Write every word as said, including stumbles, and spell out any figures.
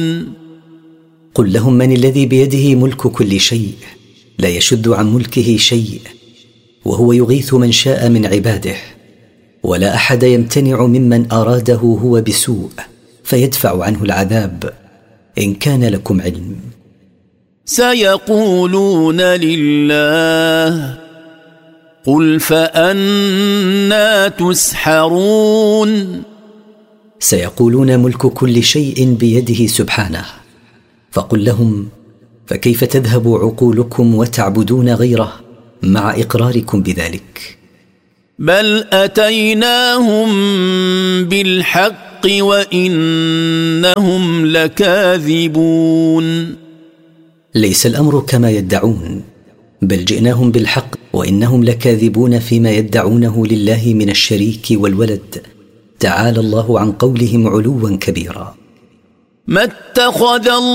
قل لهم من الذي بيده ملك كل شيء لا يشد عن ملكه شيء، وهو يغيث من شاء من عباده، ولا أحد يمتنع ممن أراده هو بسوء فيدفع عنه العذاب، إن كان لكم علم. سيقولون لله قل فأنى تسحرون. سيقولون ملك كل شيء بيده سبحانه، فقل لهم فكيف تذهب عقولكم وتعبدون غيره مع إقراركم بذلك؟ بل أتيناهم بالحق وإنهم لكاذبون. ليس الأمر كما يدعون، بل جئناهم بالحق وإنهم لكاذبون فيما يدعونه لله من الشريك والولد، تعالى الله عن قولهم علوا كبيرا. ما اتخذ